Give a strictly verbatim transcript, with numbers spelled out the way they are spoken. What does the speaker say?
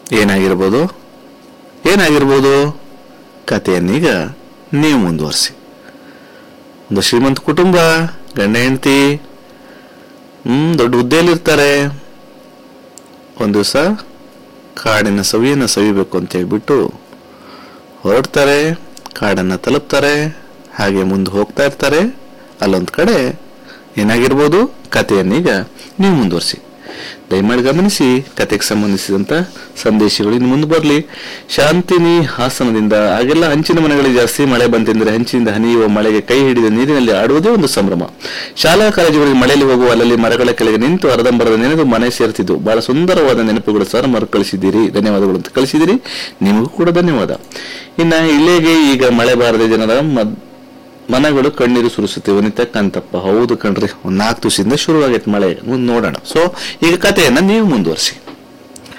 ಏನಾಗಿರ್ಬೋದು ಏನಾಗಿರ್ಬೋದು ಕಥೆಯನ್ನೀಗ ನೀವು ಮುಂದುವರಿಸಿ. ಒಂದು ಶ್ರೀಮಂತ ಕುಟುಂಬ, ಗಂಡ ಹೆಂಡತಿ ಹ್ಮ್ ದೊಡ್ಡ ಹುದ್ದೆಯಲ್ಲಿರ್ತಾರೆ. ಒಂದು ದಿವಸ ಕಾಡಿನ ಸವಿಯನ್ನು ಸವಿಬೇಕು ಅಂತ ಹೇಳ್ಬಿಟ್ಟು ಹೊರಡ್ತಾರೆ. ಕಾಡನ್ನು ತಲುಪ್ತಾರೆ. ಹಾಗೆ ಮುಂದೆ ಹೋಗ್ತಾ ಇರ್ತಾರೆ. ಅಲ್ಲೊಂದು ಕಡೆ ಏನಾಗಿರ್ಬೋದು ಕಥೆಯನ್ನೀಗ ನೀವು ಮುಂದುವರಿಸಿ. ದಯಮಾಡಿ ಗಮನಿಸಿ, ಕತೆಗೆ ಸಂಬಂಧಿಸಿದಂತ ಸಂದೇಶಗಳು ಇನ್ನು ಮುಂದೆ ಬರಲಿ. ಶಾಂತಿನಿ ಹಾಸನದಿಂದ, ಆಗೆಲ್ಲ ಹಂಚಿನ ಮನೆಗಳಿಗೆ ಜಾಸ್ತಿ ಮಳೆ ಬಂತೆಂದರೆ ಹಂಚಿನಿಂದ ಹನಿಯುವ ಮಳೆಗೆ ಕೈ ಹಿಡಿದ ನೀರಿನಲ್ಲಿ ಆಡುವುದೇ ಒಂದು ಸಂಭ್ರಮ. ಶಾಲಾ ಕಾಲೇಜುಗಳಿಗೆ ಮಳೆಯಲ್ಲಿ ಹೋಗುವ ಅಲ್ಲಲ್ಲಿ ಮರಗಳ ಕೆಳಗೆ ನಿಂತು ಅರ್ಧಂಬರದ ನೆನೆದು ಮನೆ ಸೇರ್ತಿದ್ದು. ಬಹಳ ಸುಂದರವಾದ ನೆನಪುಗಳು ಸರ್, ಮರು ಕಳಿಸಿದ್ದೀರಿ, ಧನ್ಯವಾದಗಳು ಅಂತ ಕಳಿಸಿದಿರಿ. ನಿಮಗೂ ಕೂಡ ಧನ್ಯವಾದ. ಇನ್ನ ಇಲ್ಲಿಗೆ ಈಗ ಮಳೆ ಬಾರದೆ ಜನರ ಮನಗಳು ಕಣ್ಣೀರು ಸುರಿಸುತ್ತೆ. ವನಿತಾ ಕಾಂತಪ್ಪ, ಹೌದು ಕಣ್ರಿ, ಒಂದ್ ನಾಲ್ಕು ದಿವಸದಿಂದ ಶುರುವಾಗೈತೆ ಮಳೆ, ಮುಂದೆ ನೋಡೋಣ. ಸೊ ಈಗ ಕಥೆಯನ್ನ ನೀವು ಮುಂದುವರಿಸಿ.